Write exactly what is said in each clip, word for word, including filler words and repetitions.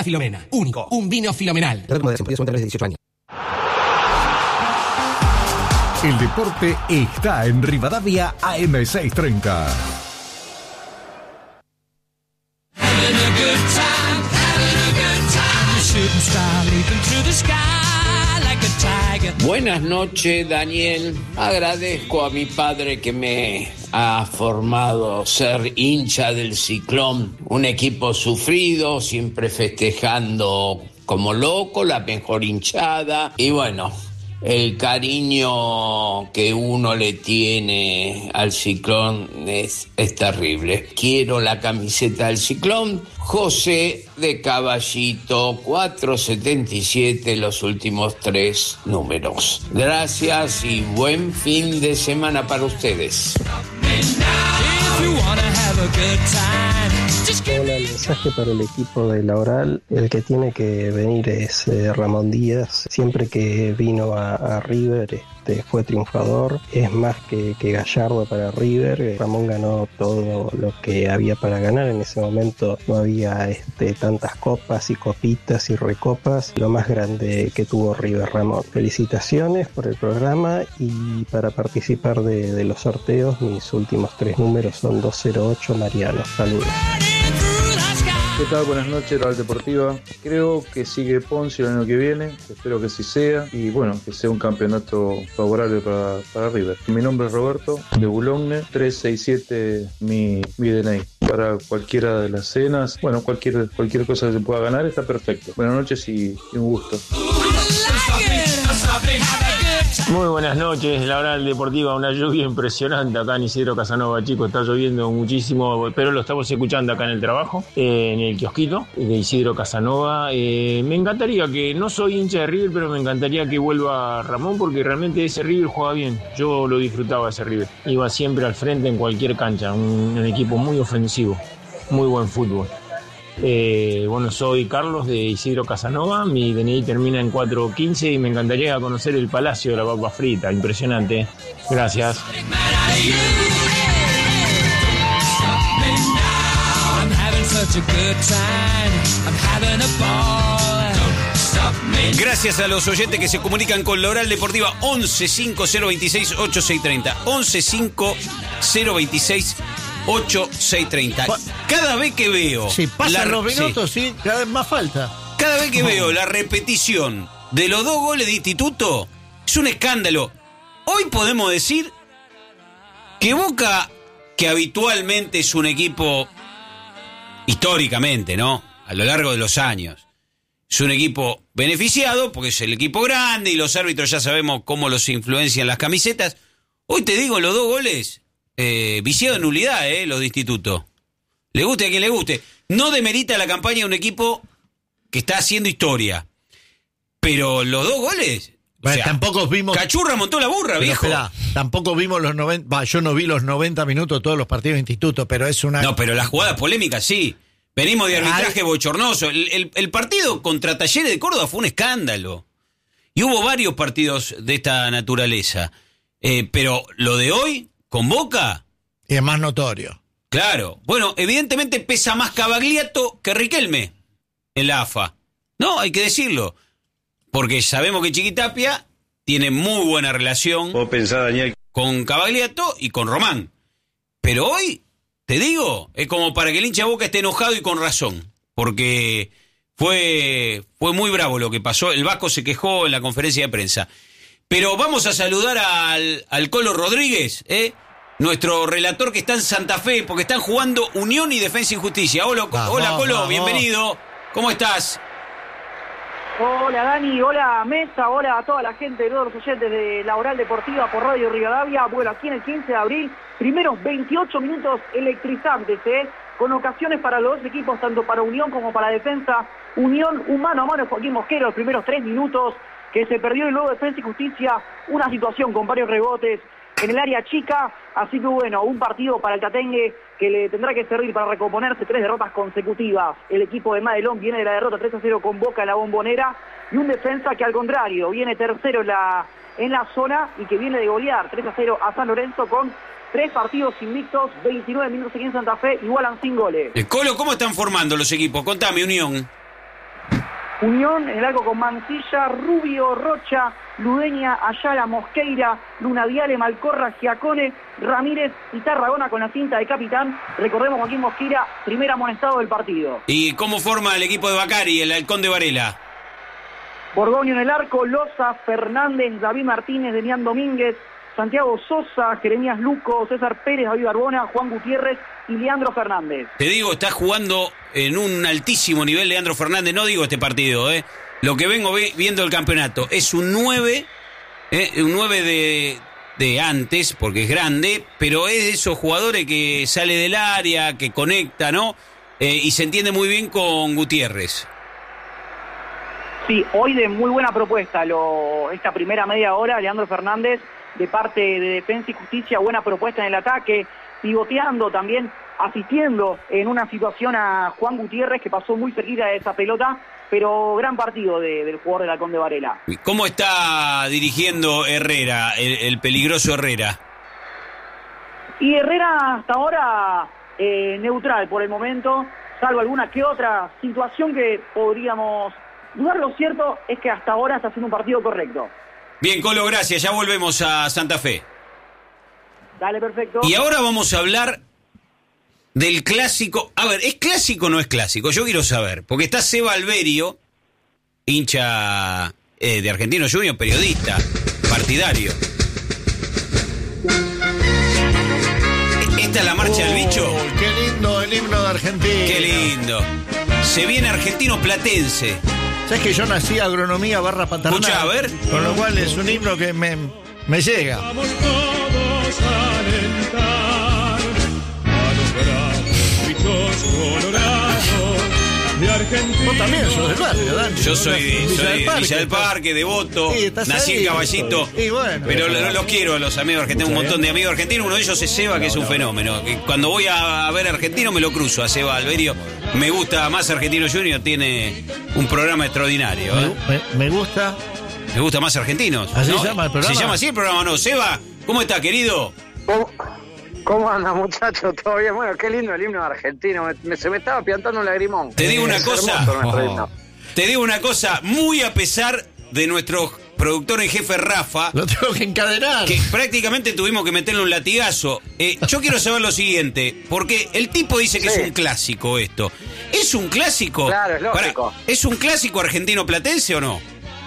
Filomena. Único. Un vino Filomenal. El deporte está en Rivadavia A M seiscientos treinta. Buenas noches, Daniel. Agradezco a mi padre que me ha formado ser hincha del Ciclón, un equipo sufrido, siempre festejando como loco, la mejor hinchada. Y bueno, el cariño que uno le tiene al Ciclón es, es terrible. Quiero la camiseta del Ciclón. José de Caballito, cuatrocientos setenta y siete, los últimos tres números. Gracias y buen fin de semana para ustedes. Hola, el mensaje para el equipo de La Oral, el que tiene que venir es eh, Ramón Díaz. Siempre que vino a, a River este, fue triunfador, es más que, que Gallardo para River. Ramón ganó todo lo que había para ganar, en ese momento no había este, tantas copas y copitas y recopas, lo más grande que tuvo River, Ramón. Felicitaciones por el programa, y para participar de, de los sorteos mis últimos tres números son dos cero ocho, Mariano. Saludos. ¿Qué tal? Buenas noches, Real Deportiva. Creo que sigue Poncio el año que viene, espero que así sea, y bueno, que sea un campeonato favorable para, para River. Mi nombre es Roberto, de Boulogne, trescientos sesenta y siete mi, mi D N I. Para cualquiera de las cenas, bueno, cualquier, cualquier cosa que se pueda ganar está perfecto. Buenas noches y, y un gusto. Muy buenas noches, la Oral Deportiva, una lluvia impresionante acá en Isidro Casanova, chicos, está lloviendo muchísimo, pero lo estamos escuchando acá en el trabajo, eh, en el kiosquito de Isidro Casanova. Eh, me encantaría que, no soy hincha de River, pero me encantaría que vuelva Ramón, porque realmente ese River juega bien, yo lo disfrutaba ese River, iba siempre al frente en cualquier cancha, un, un equipo muy ofensivo, muy buen fútbol. Eh, bueno, soy Carlos de Isidro Casanova, mi D N I termina en cuatrocientos quince y me encantaría conocer el Palacio de la Papa Frita, impresionante. Gracias. Gracias a los oyentes que se comunican con la Oral Deportiva. Once cinco cero veintiséis ochenta y seis treinta. Once cinco cero veintiséis ochenta y seis treinta. Cada vez que veo... Sí, pasan los minutos, sí. sí, cada vez más falta. Cada vez que veo la repetición de los dos goles de Instituto, es un escándalo. Hoy podemos decir que Boca, que habitualmente es un equipo, históricamente, ¿no?, a lo largo de los años, es un equipo beneficiado, porque es el equipo grande y los árbitros ya sabemos cómo los influencian las camisetas. Hoy te digo, los dos goles... Eh, viciado en nulidad, eh, los de Instituto. Le guste a quien le guste. No demerita la campaña de un equipo que está haciendo historia. Pero los dos goles. Bueno, o sea, tampoco vimos. Cachurra montó la burra, pero viejo. Espera, tampoco vimos los noventa. Va, yo no vi los noventa minutos de todos los partidos de Instituto, pero es una. No, pero las jugadas polémicas sí. Venimos de arbitraje Ay. bochornoso. El, el, el partido contra Talleres de Córdoba fue un escándalo. Y hubo varios partidos de esta naturaleza. Eh, pero lo de hoy. Con Boca. Y es más notorio. Claro. Bueno, evidentemente pesa más Cavagliato que Riquelme en la A F A. No, hay que decirlo. Porque sabemos que Chiquitapia tiene muy buena relación ¿Vos pensás, Daniel? con Cavagliato y con Román. Pero hoy, te digo, es como para que el hincha de Boca esté enojado y con razón. Porque fue, fue muy bravo lo que pasó. El Vasco se quejó en la conferencia de prensa. Pero vamos a saludar al, al Colo Rodríguez, ¿eh? Nuestro relator que está en Santa Fe, porque están jugando Unión y Defensa y Justicia. Hola, Vamos, hola Colo, vamos. bienvenido. ¿Cómo estás? Hola Dani, hola Mesa, hola a toda la gente, de todos los oyentes de la Oral Deportiva por Radio Rivadavia. Bueno, aquí en el quince de abril, primeros veintiocho minutos electrizantes, ¿eh? Con ocasiones para los dos equipos, tanto para Unión como para Defensa. Unión, un mano a mano, Joaquín Mosquero, los primeros tres minutos, que se perdió, y luego Defensa y Justicia, una situación con varios rebotes en el área chica. Así que bueno, un partido para el Tatengue que le tendrá que servir para recomponerse. Tres derrotas consecutivas. El equipo de Madelón viene de la derrota tres a cero con Boca en la Bombonera, y un Defensa que al contrario viene tercero en la, en la zona y que viene de golear tres a cero a San Lorenzo con tres partidos invictos, veintinueve minutos aquí en Santa Fe, igualan sin goles. Eh, Colo, ¿cómo están formando los equipos? Contame, Unión. Unión en el arco con Mancilla, Rubio, Rocha, Ludeña, Ayala, Mosqueira, Luna Viale, Malcorra, Giacone, Ramírez y Tarragona con la cinta de capitán. Recordemos, Joaquín Mosquera, primer amonestado del partido. ¿Y cómo forma el equipo de Bacari, el Halcón de Varela? Borgoño en el arco, Loza, Fernández, David Martínez, Demián Domínguez, Santiago Sosa, Jeremías Luco, César Pérez, David Arbona, Juan Gutiérrez y Leandro Fernández. Te digo, está jugando en un altísimo nivel Leandro Fernández, no digo este partido, ¿eh? Lo que vengo vi- viendo el campeonato es un nueve, ¿eh? un nueve de, de antes, porque es grande, pero es de esos jugadores que sale del área, que conecta, ¿no? Eh, y se entiende muy bien con Gutiérrez. Sí, hoy de muy buena propuesta, lo, esta primera media hora, Leandro Fernández, de parte de Defensa y Justicia, buena propuesta en el ataque, pivoteando también, asistiendo en una situación a Juan Gutiérrez, que pasó muy cerquita de esa pelota, pero gran partido de, del jugador del Halcón de Varela. ¿Cómo está dirigiendo Herrera, el, el peligroso Herrera? Y Herrera hasta ahora eh, neutral por el momento, salvo alguna que otra situación que podríamos dudar. Lo cierto es que hasta ahora está haciendo un partido correcto. Bien, Colo, gracias. Ya volvemos a Santa Fe. Dale, perfecto. Y ahora vamos a hablar del clásico. A ver, ¿es clásico o no es clásico? Yo quiero saber, porque está Seba Alberio, hincha eh, de Argentino Junior, periodista, partidario. ¿Esta es la marcha Oh, del bicho? Qué lindo el himno de Argentina. Qué lindo. Se viene Argentino Platense. ¿Sabes que yo nací agronomía barra paternal? Escuchá, a ver. Con lo cual es un himno que me, me llega. Vamos todos a alentar a los bravos bichos colorados de Argentina. Vos también sos del barrio, Dani. Yo soy de Villa soy del de Parque, Villa del estás- Parque, devoto. Sí, estás Nací ahí. en Caballito. Y bueno. Pero lo- los quiero a los amigos argentinos, un montón de amigos argentinos. Uno de ellos es Seba, que es un fenómeno. Que Cuando voy a ver argentino me lo cruzo a Seba Alberio. Me gusta más Argentino Junior, tiene un programa extraordinario. ¿eh? Me, me- me gusta. Me gusta más Argentinos. ¿Así ¿no? se llama el programa? Se llama así el programa, ¿no? Seba, ¿cómo está, querido? ¿Cómo, cómo anda, muchachos? ¿Todo bien? Bueno, qué lindo el himno argentino. Me- me- se me estaba piantando un lagrimón. Te digo una Es cosa. hermoso nuestro Oh. himno. Te digo una cosa, muy a pesar de nuestro productor en jefe Rafa. Lo tengo que encadenar. Que prácticamente tuvimos que meterle un latigazo. Eh, yo quiero saber lo siguiente, porque el tipo dice que Sí. es un clásico esto. ¿Es un clásico? Claro, es lógico. Pará, ¿es un clásico argentino platense o no?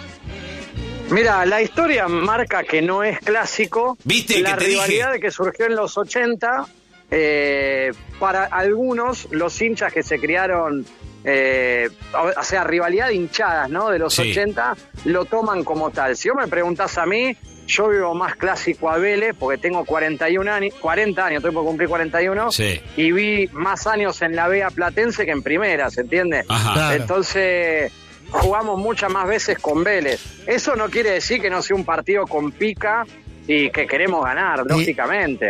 Mira, la historia marca que no es clásico. ¿Viste la que te rivalidad dije? que surgió en los ochenta, eh, para algunos, los hinchas que se criaron, eh, o sea, rivalidad de hinchadas, ¿no? De los Sí. ochenta, lo toman como tal. Si vos me preguntás a mí, yo vivo más clásico a Vélez, porque tengo cuarenta y un años, cuarenta años, estoy por cumplir cuarenta y uno, Sí. y vi más años en la B A Platense que en primera, ¿se entiende? Ajá. Claro. Entonces, jugamos muchas más veces con Vélez. Eso no quiere decir que no sea un partido con pica y que queremos ganar, Y- lógicamente.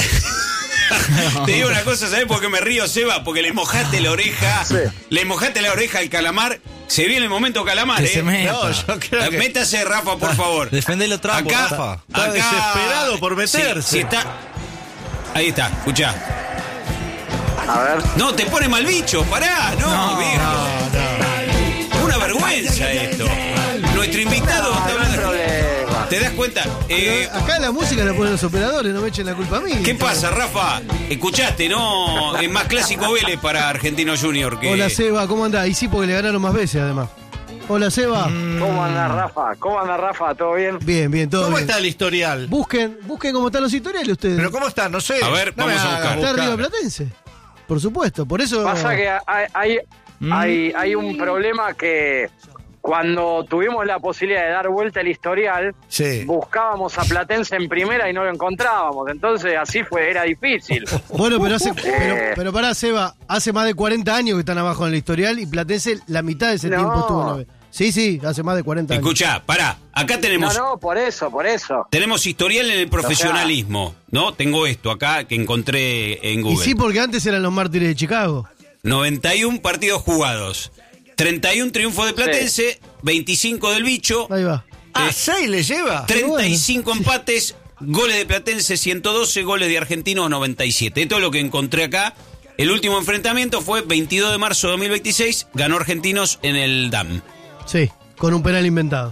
Te digo una cosa, ¿sabés por qué me río, Seba? Porque le mojaste la oreja, Sí. le mojaste la oreja al calamar. Se viene el momento calamar, Que ¿eh? se meta. No, yo creo Eh, que Métase, Rafa, por favor. Defendelo trapo, Acá, Rafa. está acá- desesperado por meterse. Sí, sí está. Ahí está, escuchá. A ver. No, te pone mal bicho, pará, no, viejo. Una vergüenza esto. Nuestro invitado está No hay hablando. problema. ¿Te das cuenta? Eh, Acá la música la ponen los operadores, no me echen la culpa a mí. ¿Qué pasa, Rafa? Escuchaste, ¿no? Es más clásico Vélez para Argentino Junior que. Hola Seba, ¿cómo andás? Y sí, porque le ganaron más veces además. Hola Seba. ¿Cómo anda Rafa? ¿Cómo anda Rafa? ¿Todo bien? Bien, bien, todo ¿Cómo bien. está el historial? Busquen, busquen cómo están los historiales ustedes. ¿Pero cómo está? No sé. A ver, No me vamos a hagas buscar. Está River Platense. Por supuesto, por eso. Pasa que hay, hay, Mm. hay, hay un problema que cuando tuvimos la posibilidad de dar vuelta al historial, Sí. buscábamos a Platense en primera y no lo encontrábamos. Entonces así fue, era difícil. Bueno, pero hace, pero, Eh. pero pará, Seba, hace más de cuarenta años que están abajo en el historial y Platense la mitad de ese No. tiempo estuvo en la B. Sí, sí, hace más de cuarenta años. Escuchá, pará. Acá No, tenemos. no, por eso, por eso. Tenemos historial en el profesionalismo, ¿no? Tengo esto acá que encontré en Y Google. sí, porque antes eran los mártires de Chicago. noventa y uno partidos jugados. treinta y uno triunfos de Platense, veinticinco del Bicho, Ahí va. Ah, Eh, seis le lleva. treinta y cinco empates, goles de Platense ciento doce, goles de Argentinos noventa y siete. Esto es lo que encontré acá. El último enfrentamiento fue veintidós de marzo de dos mil veintiséis, ganó Argentinos en el D A M. Sí, con un penal inventado.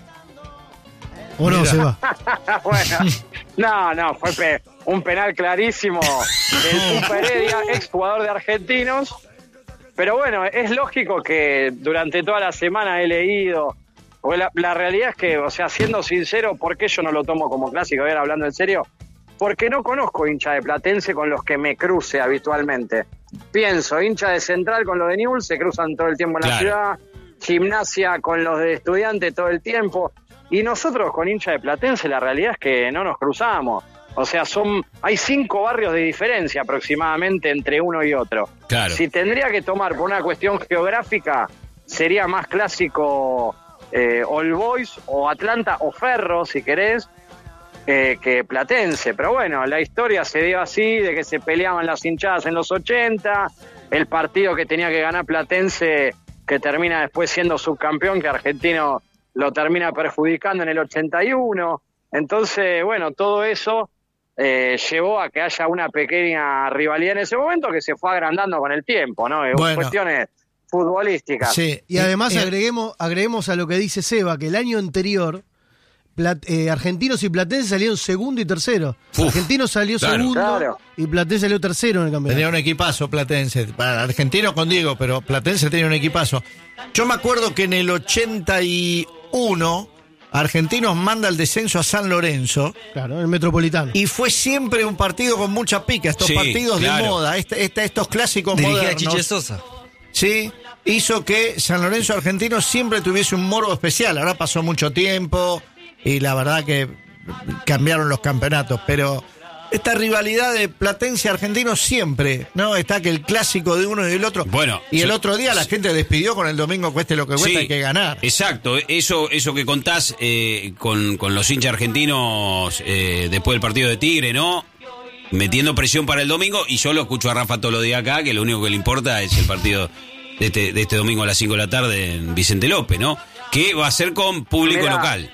¿O no, se va? Bueno, no, no, fue pe- un penal clarísimo del Pupa Heredia, exjugador de Argentinos. Pero bueno, es lógico que durante toda la semana he leído, porque la, la realidad es que, o sea, siendo sincero, ¿por qué yo no lo tomo como clásico? A ver, hablando en serio, porque no conozco hincha de Platense con los que me cruce habitualmente. Pienso, hincha de Central con los de Newell's, se cruzan todo el tiempo en la Claro. ciudad, Gimnasia con los de Estudiantes todo el tiempo, y nosotros con hincha de Platense la realidad es que no nos cruzamos. O sea, son hay cinco barrios de diferencia aproximadamente entre uno y otro. Claro. Si tendría que tomar por una cuestión geográfica, sería más clásico eh, All Boys o Atlanta o Ferro, si querés, eh, que Platense. Pero bueno, la historia se dio así, de que se peleaban las hinchadas en los ochenta, el partido que tenía que ganar Platense, que termina después siendo subcampeón, que Argentino lo termina perjudicando en el ochenta y uno. Entonces, bueno, todo eso eh, llevó a que haya una pequeña rivalidad en ese momento que se fue agrandando con el tiempo, ¿no? Bueno. Cuestiones futbolísticas. Sí. Y además Eh, agreguemos, agreguemos a lo que dice Seba, que el año anterior Plat- eh, Argentinos y Platense salieron segundo y tercero. Uf, Argentinos salió claro. segundo Claro. y Platense salió tercero en el campeonato. Tenía un equipazo Platense. Para Argentino con Diego, pero Platense tenía un equipazo. Yo me acuerdo que en el ochenta y uno Argentinos manda el descenso a San Lorenzo. Claro, el Metropolitano. Y fue siempre un partido con mucha pica. Estos Sí, partidos claro. de moda, este, este- estos clásicos Dirigía a modernos. Chiche Sosa. Sí, hizo que San Lorenzo Argentino siempre tuviese un morbo especial. Ahora pasó mucho tiempo y la verdad que cambiaron los campeonatos, pero esta rivalidad de Platense Argentino siempre, ¿no? Está que el clásico de uno y del otro. Bueno, y el sí, otro día la sí. gente despidió con el domingo cueste lo que cuesta, Sí, hay que ganar. Exacto, eso eso que contás eh, con, con los hinchas argentinos eh, después del partido de Tigre, ¿no? Metiendo presión para el domingo, y yo lo escucho a Rafa todos los días acá, que lo único que le importa es el partido de este, de este domingo a las cinco de la tarde en Vicente López, ¿no? Que va a ser con público Mirá. local.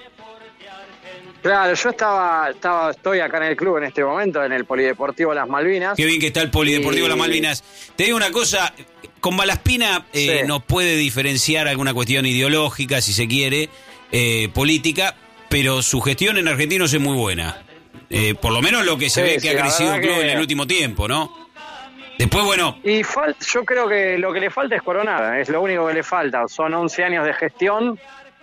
Claro, yo estaba, estaba, estoy acá en el club en este momento, en el Polideportivo Las Malvinas. Qué bien que está el Polideportivo Y- Las Malvinas. Te digo una cosa, con Malaspina eh, Sí. nos puede diferenciar alguna cuestión ideológica, si se quiere, eh, política, pero su gestión en Argentinos es muy buena. Eh, por lo menos lo que se Sí, ve que sí, ha la crecido el verdad club que- en el último tiempo, ¿no? Después, bueno, Y fal- yo creo que lo que le falta es coronar, es lo único que le falta. Son once años de gestión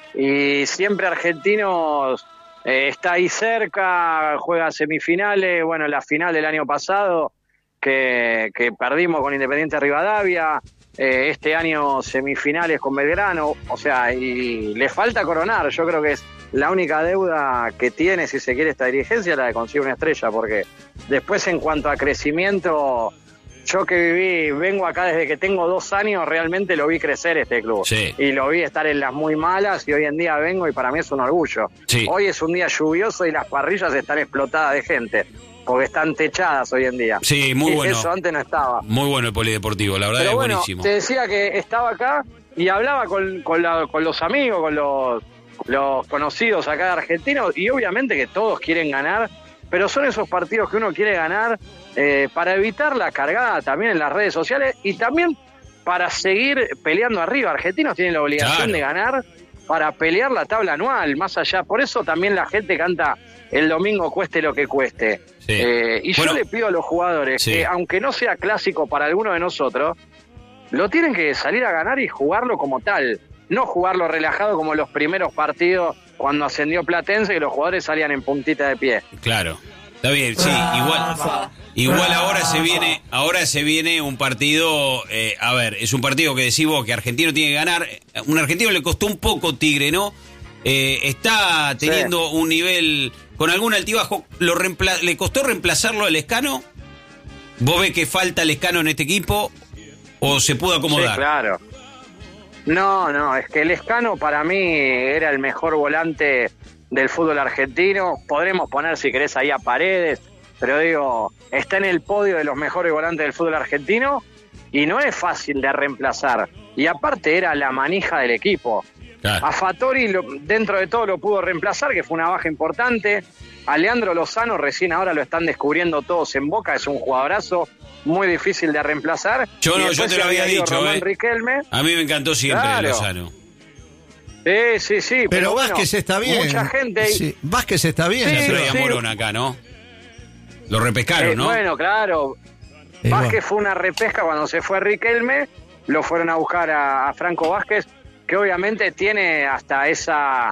y siempre Argentinos eh, está ahí cerca, juega semifinales, bueno, la final del año pasado que, que perdimos con Independiente Rivadavia, eh, este año semifinales con Belgrano, o sea, y le falta coronar. Yo creo que es la única deuda que tiene, si se quiere, esta dirigencia, la de conseguir una estrella, porque después en cuanto a crecimiento... Yo que viví, vengo acá desde que tengo dos años, realmente lo vi crecer este club. Sí. Y lo vi estar en las muy malas y hoy en día vengo y para mí es un orgullo. Sí. Hoy es un día lluvioso y las parrillas están explotadas de gente, porque están techadas hoy en día. Sí, muy Y bueno. eso antes no estaba. muy bueno el Polideportivo, la verdad Pero es bueno, buenísimo. te decía que estaba acá y hablaba con, con, la- con los amigos, con los, los conocidos acá de Argentinos, y obviamente que todos quieren ganar, pero son esos partidos que uno quiere ganar eh, para evitar la cargada también en las redes sociales y también para seguir peleando arriba. Argentinos tienen la obligación Claro. de ganar para pelear la tabla anual, más allá. Por eso también la gente canta el domingo cueste lo que cueste. Sí. Eh, y Bueno, yo le pido a los jugadores sí. que, aunque no sea clásico para alguno de nosotros, lo tienen que salir a ganar y jugarlo como tal. No jugarlo relajado como los primeros partidos cuando ascendió Platense, que los jugadores salían en puntita de pie. Claro, está bien, sí, igual, igual ahora se viene, ahora se viene un partido, eh, a ver, es un partido que decís vos que Argentino tiene que ganar. Un argentino le costó un poco Tigre, ¿no? Eh, está teniendo un nivel con algún altibajo. Lo reempla- ¿Le costó reemplazarlo al Lescano? ¿Vos ves que falta el Lescano en este equipo o se pudo acomodar? Sí, claro. No, no, es que el Lescano para mí era el mejor volante del fútbol argentino. Podremos poner, si querés, ahí a Paredes, pero digo, está en el podio de los mejores volantes del fútbol argentino y no es fácil de reemplazar. Y aparte era la manija del equipo. Claro. A Fattori lo- dentro de todo lo pudo reemplazar, que fue una baja importante. A Leandro Lozano recién ahora lo están descubriendo todos en Boca, es un jugadorazo muy difícil de reemplazar. Yo Y no, después yo te se lo había ido dicho, Román eh. Riquelme. A mí me encantó siempre Claro. Lozano. Sí, sí, sí. Pero, pero Vázquez bueno, está bien. Mucha gente... Sí, Vázquez está bien. Sí, Ya se lo sí. llamaron acá, ¿no? Lo repescaron, Eh, ¿no? Bueno, claro. Eh, Vázquez bueno. fue una repesca cuando se fue Riquelme, lo fueron a buscar a, a Franco Vázquez, que obviamente tiene hasta esa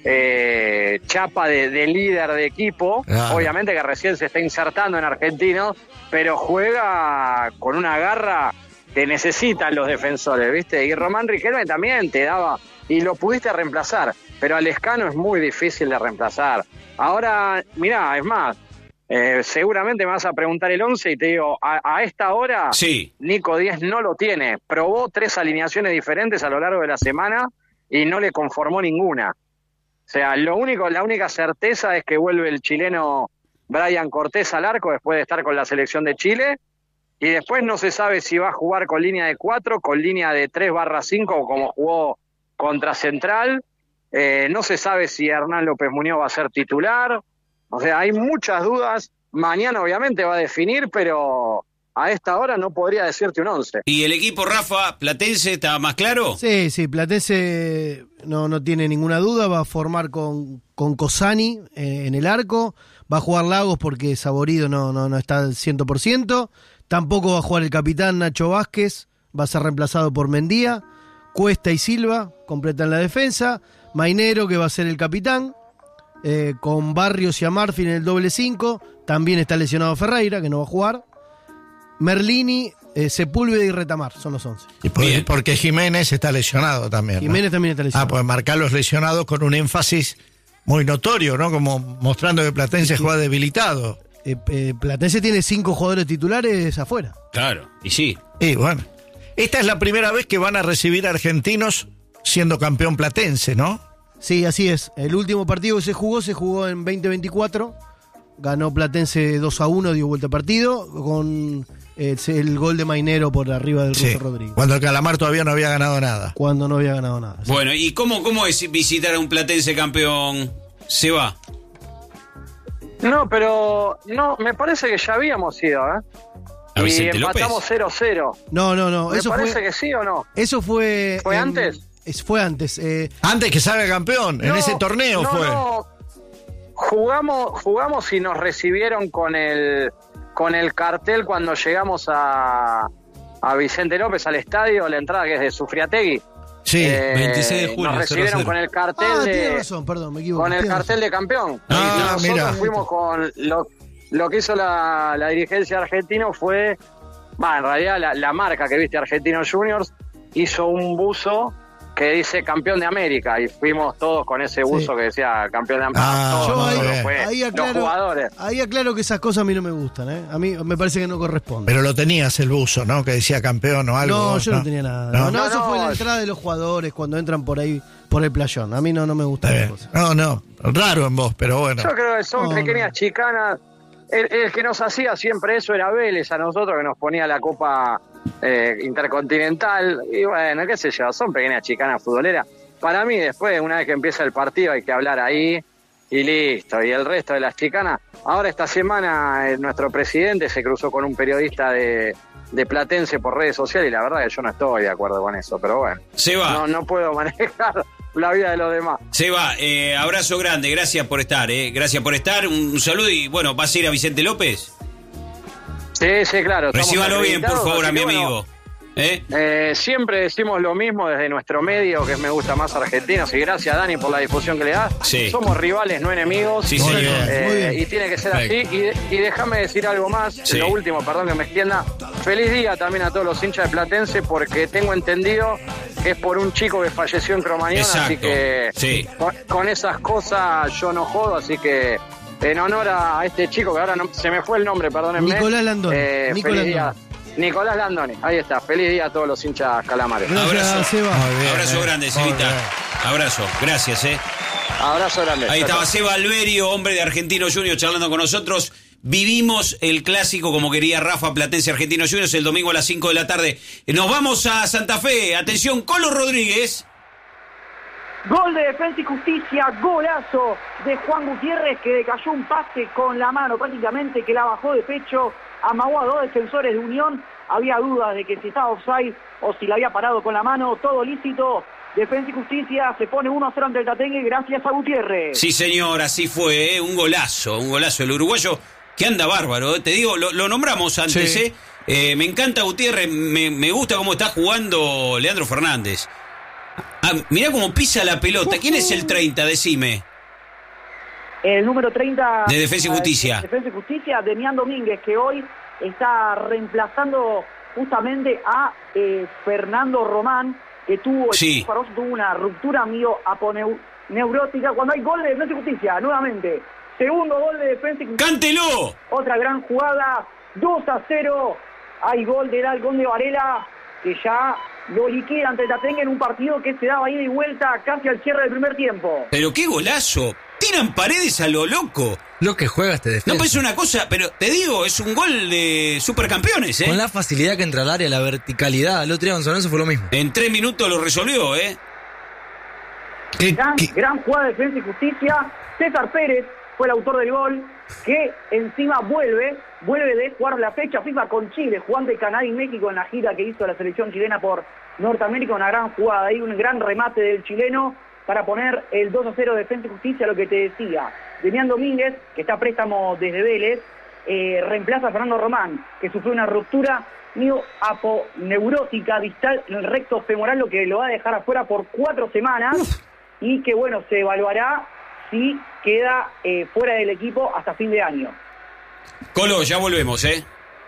eh, chapa de, de líder de equipo, Claro. obviamente que recién se está insertando en Argentinos, pero juega con una garra que necesitan los defensores, ¿viste? Y Román Riquelme también te daba, y lo pudiste reemplazar, pero a Lescano es muy difícil de reemplazar. Ahora, mirá, es más, Eh, seguramente me vas a preguntar el once y te digo, a, a esta hora Sí. Nico Díaz no lo tiene. Probó tres alineaciones diferentes a lo largo de la semana y no le conformó ninguna. O sea, lo único, la única certeza es que vuelve el chileno Brian Cortés al arco después de estar con la selección de Chile, y después no se sabe si va a jugar con línea de cuatro, con línea de tres barra cinco como jugó contra Central. Eh, no se sabe si Hernán López Muñoz va a ser titular. O sea, hay muchas dudas. Mañana obviamente va a definir, pero a esta hora no podría decirte un once. ¿Y el equipo, Rafa, Platense, está más claro? Sí, sí, Platense no, no tiene ninguna duda, va a formar con, con Cosani eh, en el arco, va a jugar Lagos porque Saborido no, no, no está al cien por ciento, tampoco va a jugar el capitán Nacho Vázquez, va a ser reemplazado por Mendía, Cuesta y Silva completan la defensa, Mainero que va a ser el capitán, eh, con Barrios y Amarfi en el doble cinco, también está lesionado Ferreira que no va a jugar, Merlini, eh, Sepúlveda y Retamar son los once. Y por- porque Jiménez está lesionado también, ¿no? Jiménez también está lesionado. Ah, pues marcar los lesionados con un énfasis muy notorio, ¿no? Como mostrando que Platense juega debilitado. Eh, eh, Platense tiene cinco jugadores titulares afuera. Claro, y sí. Y bueno, esta es la primera vez que van a recibir argentinos siendo campeón Platense, ¿no? Sí, así es. El último partido que se jugó, se jugó en veinte veinticuatro. Ganó Platense dos a uno, dio vuelta al partido, con eh, el gol de Mainero por arriba del Sí, Ruso Rodríguez. cuando el Calamar todavía no había ganado nada. Cuando no había ganado nada. Bueno, ¿y cómo, cómo es visitar a un Platense campeón? Se va. No, pero no, me parece que ya habíamos ido, ¿eh? ¿A Y Vicente empatamos López? cero cero. No, no, no. ¿Me Eso parece fue, que sí o no? Eso fue. ¿Fue en- antes? es- fue antes. eh, Antes que salga campeón, en No, ese torneo no, fue. no. Jugamos, jugamos y nos recibieron con el con el cartel cuando llegamos a, a Vicente López al estadio, la entrada que es de Sufriategui. Sí, Eh, veintiséis de julio, Nos recibieron cero a cero. con el cartel ah, tiene de razón, perdón, me equivoco. con el tiene cartel razón. de campeón. Ah, Y nosotros mira. fuimos con lo, lo que hizo la, la dirigencia de Argentino fue, va, en realidad la, la marca que viste Argentinos Juniors hizo un buzo que dice campeón de América y fuimos todos con ese buzo Sí. que decía campeón de América. Ah, Todos, Yo no ahí, solo bien. fue ahí los aclaro, jugadores. ahí aclaro que esas cosas a mí no me gustan, ¿eh? A mí me parece que no corresponde. Pero lo tenías el buzo, ¿no? Que decía campeón o algo. no, yo no, tenía nada. No, No. no, eso No, fue no. la entrada de los jugadores cuando entran por ahí, por el playón. A mí no, no me gustan Está esas bien. cosas. No, no, raro en vos, pero bueno. Yo creo que son No, pequeñas no. chicanas. El, el que nos hacía siempre eso era Vélez, a nosotros que nos ponía la Copa eh, Intercontinental. Y bueno, qué sé yo, son pequeñas chicanas futboleras. Para mí, después, una vez que empieza el partido, hay que hablar ahí y listo. Y el resto de las chicanas. Ahora, esta semana, eh, nuestro presidente se cruzó con un periodista de, de Platense por redes sociales y la verdad que yo no estoy de acuerdo con eso. Pero bueno, Se va. no, no puedo manejar la vida de los demás. Se va. Eh, abrazo grande. Gracias por estar, ¿eh? Gracias por estar. Un, un saludo y bueno, ¿vas a ir a Vicente López? Sí, sí, claro. estamos Recíbalo bien, por acreditados, favor, a así mi que, bueno, amigo. ¿Eh? Eh, siempre decimos lo mismo desde nuestro medio, que es Me Gusta Más Argentinos, y gracias Dani por la difusión que le das. Sí. Somos rivales, no enemigos. Sí, Muy señor. bien. Eh, Muy bien. y tiene que ser así. Y, de- y déjame decir algo más, Sí. lo último, perdón que me extienda. Feliz día también a todos los hinchas de Platense, porque tengo entendido que es por un chico que falleció en Cromañón, así Exacto. que Sí. con, con esas cosas yo no jodo, así que en honor a este chico, que ahora no, se me fue el nombre, perdónenme. Nicolás Landoni. Eh, Nicolás feliz día. Landoni. Nicolás Landoni, ahí está. Feliz día a todos los hinchas calamares. Gracias, Abrazo. Seba. Muy bien, Abrazo eh. grande, Muy Cevita. bien. Abrazo. Gracias, ¿eh? Abrazo grande. Ahí Chao, estaba chao. Seba Alberio, hombre de Argentino Juniors, charlando con nosotros. Vivimos el clásico como quería Rafa, Platense Argentino Juniors, el domingo a las cinco de la tarde. Nos vamos a Santa Fe. Atención, Colo Rodríguez. Gol de Defensa y Justicia, golazo de Juan Gutiérrez que decayó un pase con la mano prácticamente que la bajó de pecho, amagó a dos defensores de Unión, había dudas de que si estaba offside o si la había parado con la mano, todo lícito, Defensa y Justicia se pone uno a cero ante el Tatengue gracias a Gutiérrez. Sí, señor, así fue, ¿eh? Un golazo, un golazo. El uruguayo que anda bárbaro, ¿eh? Te digo, lo, lo nombramos antes, sí. ¿eh? Eh, me encanta Gutiérrez, me, me gusta cómo está jugando Leandro Fernández. Ah, mirá cómo pisa la pelota. ¿Quién es el treinta? Decime. El número treinta de Defensa y Justicia. De Defensa y Justicia, Demián Domínguez, que hoy está reemplazando justamente a eh, Fernando Román, que tuvo, sí. tuvo una ruptura mioaponeurótica. Cuando hay gol de Defensa y Justicia, nuevamente. Segundo gol de Defensa y Justicia. ¡Cántelo! Otra gran jugada, dos a cero. Hay gol del Halcón de Varela, que ya lo liquida ante el Tatengue en un partido que se daba ida y vuelta casi al cierre del primer tiempo. Pero qué golazo. Tiran Paredes a lo loco. Lo que juega este defensa. No, pues es una cosa, pero te digo, es un gol de supercampeones, ¿eh? Con la facilidad que entra al área, la verticalidad. El otro día Gonzalo fue lo mismo. En tres minutos lo resolvió, ¿eh? ¿Qué, gran, qué? gran jugada de Defensa y Justicia. César Pérez fue el autor del gol, que encima vuelve, vuelve de jugar la fecha FIFA con Chile, jugando de Canadá y México en la gira que hizo la selección chilena por Norteamérica. Una gran jugada ahí, un gran remate del chileno para poner el dos a cero de Defensa y Justicia. Lo que te decía, Demián Domínguez, que está a préstamo desde Vélez, eh, reemplaza a Fernando Román, que sufrió una ruptura mioaponeurótica distal en el recto femoral, lo que lo va a dejar afuera por cuatro semanas. Uf. Y que bueno, se evaluará si queda eh, fuera del equipo hasta fin de año. Colo, ya volvemos, ¿eh?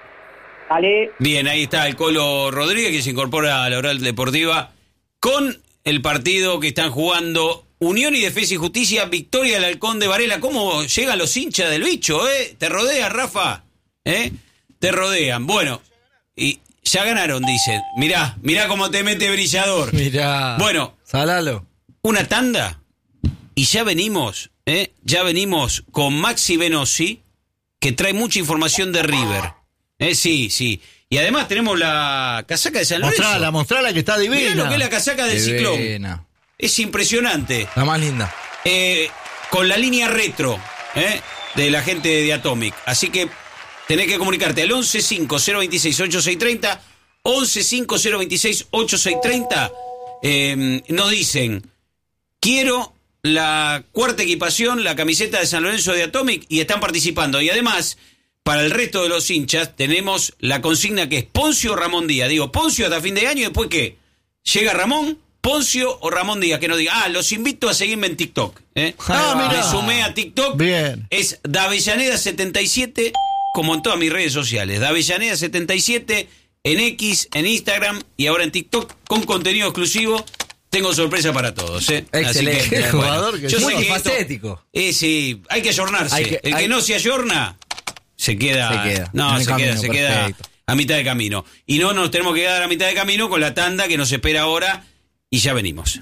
Dale. Bien, ahí está el Colo Rodríguez, que se incorpora a la Oral Deportiva con el partido que están jugando Unión y Defensa y Justicia, victoria del Halcón de Varela. ¿Cómo llegan los hinchas del bicho, eh? Te rodean, Rafa, ¿eh? Te rodean. Bueno, y ya ganaron, dicen. Mirá, mirá cómo te mete Brillador. Mirá. Bueno, salalo. Una tanda y ya venimos, ¿eh? Ya venimos con Maxi Benossi, que trae mucha información de River. Eh, sí, sí. Y además tenemos la casaca de San Lorenzo. Mostrala, mostrala que está divina. Mirá lo que es la casaca del divina. Ciclón. Es impresionante. La más linda. Eh, con la línea retro, ¿eh? De la gente de Atomic. Así que tenés que comunicarte al once cinco cero veintiséis ochenta y seis treinta, once cinco cero veintiséis ochenta y seis treinta. Eh, nos dicen, quiero la cuarta equipación, la camiseta de San Lorenzo de Atomic, y están participando. Y además, para el resto de los hinchas, tenemos la consigna que es Poncio o Ramón Díaz. Digo, Poncio hasta fin de año, y después ¿qué? Llega Ramón, Poncio o Ramón Díaz, que nos diga, ah, los invito a seguirme en TikTok. ¿eh? Ah, Me sumé a TikTok. Bien. Es Davellaneda setenta y siete, como en todas mis redes sociales. Davellaneda setenta y siete, en X, en Instagram y ahora en TikTok, con contenido exclusivo. Tengo sorpresa para todos, ¿eh? Excelente. Así que, bueno, jugador que yo es sé que facético. Esto, eh, sí, hay que ayornarse. Hay que, el hay... que no se ayorna, se queda. Se queda. No, se camino, queda, se queda perfecto. a mitad de camino. Y no nos tenemos que quedar a mitad de camino con la tanda que nos espera ahora. Y ya venimos.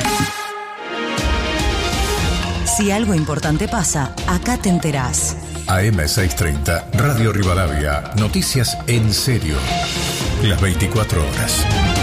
Si algo importante pasa, acá te enterás. A M seiscientos treinta, Radio Rivadavia. Noticias en serio. Las veinticuatro horas.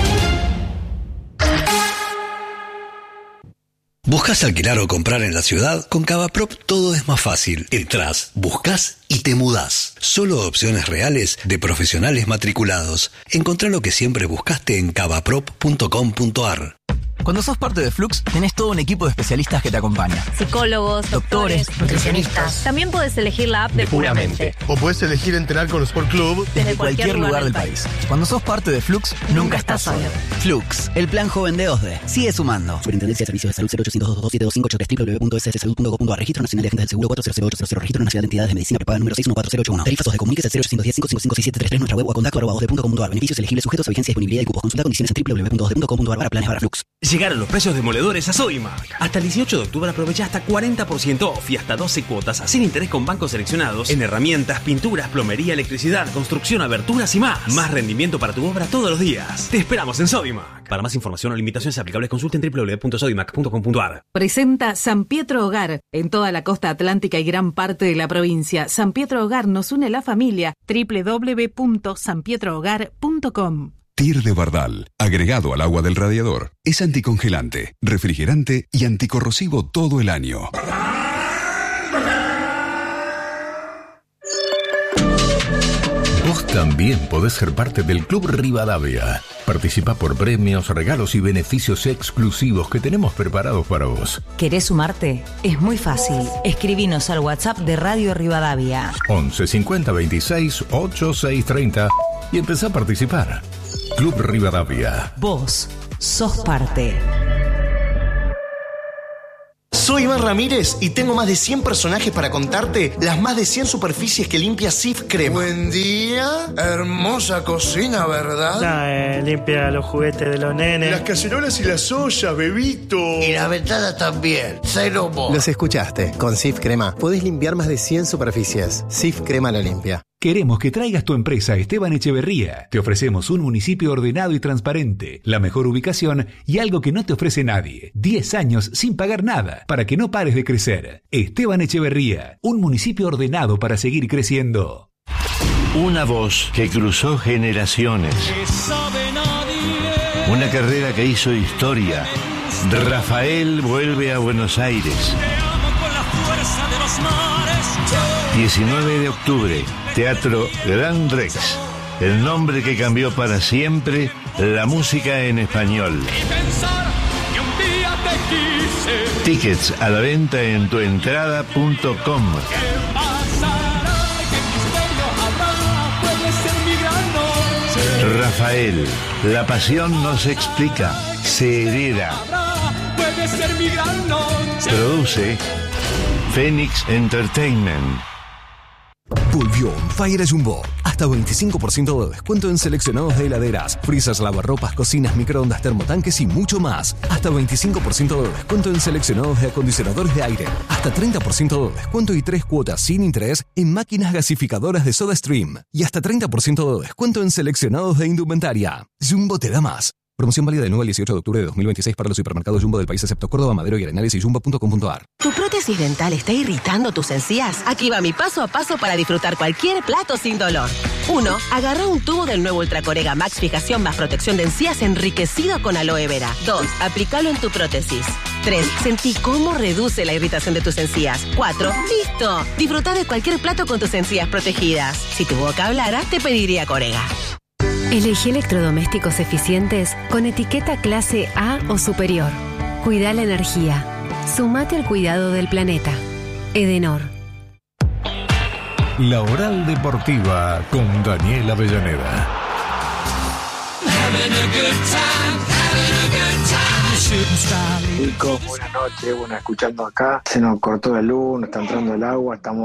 ¿Buscas alquilar o comprar en la ciudad? Con Cavaprop todo es más fácil. Entrás, buscas y te mudás. Solo opciones reales de profesionales matriculados. Encontrá lo que siempre buscaste en cavaprop punto com punto ar. Cuando sos parte de Flux, tenés todo un equipo de especialistas que te acompaña. Psicólogos, doctores, doctores nutricionistas. También podés elegir la app de, de Puramente. O podés elegir entrenar con Sport Club desde, desde cualquier, cualquier lugar del país. país. Cuando sos parte de Flux, nunca, nunca estás solo. Flux, el plan joven de OSDE. Sigue sumando. Superintendencia de Servicios de Salud cero ochocientos dos dos siete dos cinco ocho tres w w w punto s s salud punto co punto ar. Registro Nacional de Agentes del Seguro cuatro cero cero ocho cero cero. Registro Nacional de Entidades de Medicina Prepaga número seis uno cuatro cero ocho uno. Tarifas OSDE. Comuníquese al cero ochocientos diez cinco cinco cinco seis siete tres tres. Nuestra web o a contacto arroba osde punto com punto ar. Beneficios elegibles sujetos a vigencia y disponibilidad de cupos. Consulta condiciones en w w w punto osde punto com punto ar para planes para Flux. Llegaron los precios demoledores a Sodimac. Hasta el dieciocho de octubre aprovecha hasta cuarenta por ciento off y hasta doce cuotas sin interés con bancos seleccionados en herramientas, pinturas, plomería, electricidad, construcción, aberturas y más. Más rendimiento para tu obra todos los días. Te esperamos en Sodimac. Para más información o limitaciones aplicables, consulten w w w punto sodimac punto com punto ar. Presenta San Pietro Hogar. En toda la costa atlántica y gran parte de la provincia, San Pietro Hogar nos une la familia. w w w punto san pietro hogar punto com. T I R de Bardal, agregado al agua del radiador. Es anticongelante, refrigerante y anticorrosivo todo el año. Posta También podés ser parte del Club Rivadavia. Participa por premios, regalos y beneficios exclusivos que tenemos preparados para vos. ¿Querés sumarte? Es muy fácil. Escribinos al WhatsApp de Radio Rivadavia. once cincuenta veintiséis ochenta y seis treinta y empezá a participar. Club Rivadavia. Vos sos parte. Soy Iván Ramírez y tengo más de cien personajes para contarte las más de cien superficies que limpia Sif Crema. Buen día, hermosa cocina, ¿verdad? Nah, eh, limpia los juguetes de los nenes. Las cacerolas y las ollas, bebito. Y la ventana también, cero mo. Los escuchaste, con Sif Crema podés limpiar más de cien superficies. Sif Crema lo limpia. Queremos que traigas tu empresa a Esteban Echeverría. Te ofrecemos un municipio ordenado y transparente, la mejor ubicación y algo que no te ofrece nadie. diez años sin pagar nada, para que no pares de crecer. Esteban Echeverría, un municipio ordenado para seguir creciendo. Una voz que cruzó generaciones. Una carrera que hizo historia. Rafael vuelve a Buenos Aires. diecinueve de octubre, Teatro Gran Rex. El nombre que cambió para siempre la música en español. Tickets a la venta en tuentrada punto com. Rafael, la pasión no se explica, se hereda. Produce Phoenix Entertainment. Volvió On Fire Jumbo. Hasta veinticinco por ciento de descuento en seleccionados de heladeras, freezers, lavarropas, cocinas, microondas, termotanques y mucho más. Hasta veinticinco por ciento de descuento en seleccionados de acondicionadores de aire. Hasta treinta por ciento de descuento y tres cuotas sin interés en máquinas gasificadoras de SodaStream. Y hasta treinta por ciento de descuento en seleccionados de indumentaria. Jumbo te da más. Promoción válida del nueve al dieciocho de octubre de dos mil veintiséis para los supermercados Jumbo del país excepto Córdoba, Madero y Arenales y jumbo punto com punto a r. ¿Tu prótesis dental está irritando tus encías? Aquí va mi paso a paso para disfrutar cualquier plato sin dolor. uno. Agarra un tubo del nuevo Ultracorega Max Fijación más protección de encías enriquecido con aloe vera. dos. Aplícalo en tu prótesis. tres. Sentí cómo reduce la irritación de tus encías. cuatro. ¡Listo! Disfruta de cualquier plato con tus encías protegidas. Si tu boca hablara, te pediría Corega. Elegí electrodomésticos eficientes con etiqueta clase A o superior. Cuida la energía. Sumate al cuidado del planeta. Edenor. La Oral Deportiva con Daniel Avellaneda. Chicos, buenas noches, bueno, escuchando acá, se nos cortó la luz, nos está entrando el agua, estamos